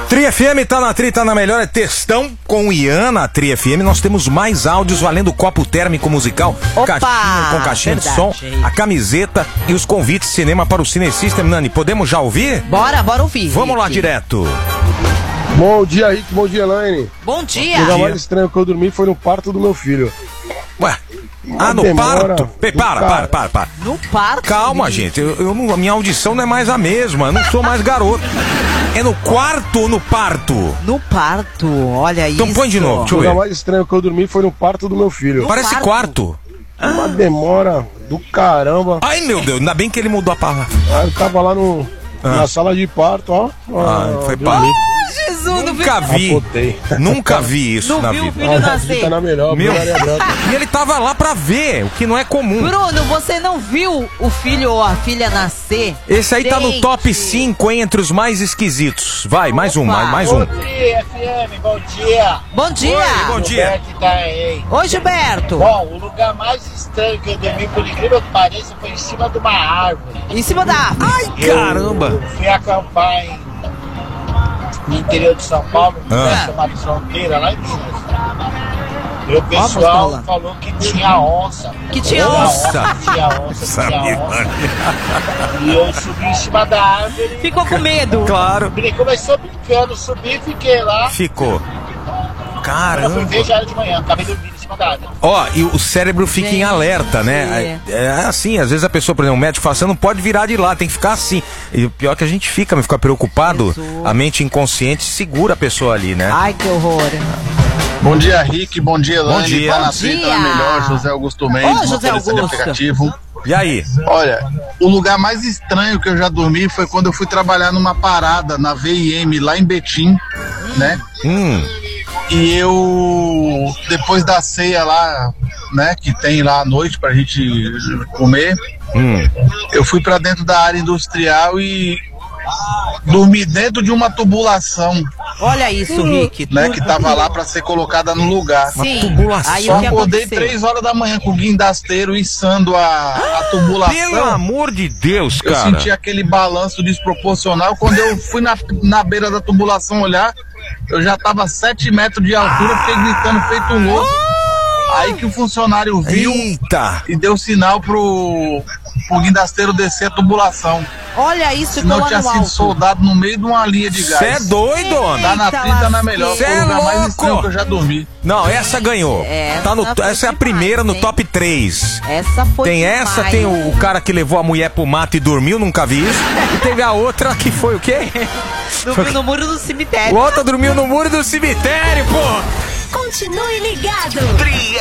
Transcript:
Tri FM tá na Tri, tá na melhor, é textão com o Ian na Tri FM. Nós temos mais áudios valendo copo térmico musical, caixinha com caixinha de som, a camiseta e os convites de cinema para o Cine System. Nani, podemos já ouvir? Bora ouvir. Vamos lá direto. Bom dia, Rick, bom dia, Elaine. Bom dia. O lugar mais estranho que eu dormi foi no parto do meu filho. Ué? No parto? Para. No parto? Calma, gente, a minha audição não é mais a mesma, eu não sou mais garoto. É no quarto ou no parto? No parto, olha isso. Então põe de novo, deixa O eu lugar ver. mais estranho que eu dormi foi no parto do meu filho. Parece quarto. Uma demora do caramba. Ai, meu Deus, ainda bem que ele mudou a palavra. Aí eu tava lá na sala de parto, ó. Foi dormi. parto. Jesus, Nunca vi. Capotei. Nunca vi isso não na viu o vida. filho nascer. Tá na melhor, Meu. Maria Branca. E ele tava lá pra ver, o que não é comum. Bruno, você não viu o filho ou a filha nascer? Esse aí tá no Gente. top 5, hein, entre os mais esquisitos. Vai, mais um, mais um. Bom dia, FM, bom dia. Bom dia. Oi, bom dia. Gilberto tá aí. Oi, Gilberto. Bom, o lugar mais estranho que eu dormi, por incrível que pareça, foi em cima de uma árvore. Em cima da árvore. Ai, caramba. Eu fui acampar no interior de São Paulo, num lugar chamado Fronteira, lá em Minas. E o pessoal Paula. falou que tinha onça. Que tinha onça. Tinha onça. E eu subi em cima da árvore. Ficou com medo. Claro. Começou brincando, subi, fiquei lá. Ficou. Quando eu fui Caramba. ver, já era de manhã, acabei dormindo em cima da árvore. Ó, e o cérebro fica em Gente. alerta, né? É assim, às vezes a pessoa, por exemplo, o médico fala, você não pode virar de lá, tem que ficar assim. E o pior é que a gente fica preocupado, Jesus. a mente inconsciente segura a pessoa ali, né? Ai, que horror. Bom dia, Rick. Bom dia, Elaine. Bom dia. Tá na Bom Trita, dia. na melhor. José Augusto Mendes, Ô, José motorista de Augusto. aplicativo. E aí? Olha, o lugar mais estranho que eu já dormi foi quando eu fui trabalhar numa parada na VIM lá em Betim, né? E eu, depois da ceia lá, né, que tem lá à noite pra gente comer, eu fui pra dentro da área industrial e dormi dentro de uma tubulação, Olha isso, Rick. né, que tava lá pra ser colocada no lugar. Sim. tubulação. Aí Só o que acordei aconteceu? 3 horas da manhã com o guindasteiro içando a tubulação. Pelo amor de Deus, Eu cara. senti aquele balanço desproporcional. Quando eu fui na beira da tubulação olhar, eu já tava a 7 metros de altura, fiquei gritando feito um louco. Aí que o funcionário viu Eita! e deu sinal pro guindasteiro descer a tubulação. Olha isso, ficou Senão eu lá tinha no sido alto. soldado no meio de uma linha de Você é gás. doido, homem? Tá na Eita, Trita, na melhor. Cê Foi o é lugar mais louco. estranho que eu já dormi. Não, essa ganhou. Essa é a primeira no hein? top 3. Essa foi Tem demais. essa, tem o cara que levou a mulher pro mato e dormiu, nunca vi isso. E teve a outra que foi o quê? Dormiu no muro do O cemitério. outro dormiu no muro do cemitério, pô! Continue ligado. Tri